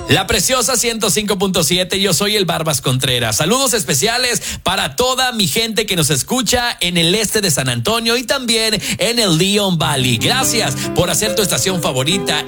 La preciosa 105.7, yo soy el Barbas Contreras. Saludos especiales para toda mi gente que nos escucha en el este de San Antonio y también en el Leon Valley. Gracias por hacer tu estación favorita